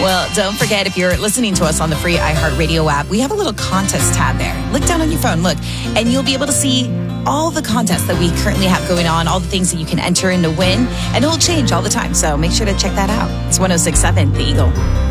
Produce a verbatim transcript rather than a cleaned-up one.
Well, don't forget, if you're listening to us on the free iHeartRadio app, we have a little contest tab there. Look down on your phone, look, and you'll be able to see all the contests that we currently have going on, all the things that you can enter in to win, and it will change all the time. So make sure to check that out. It's one oh six point seven The Eagle.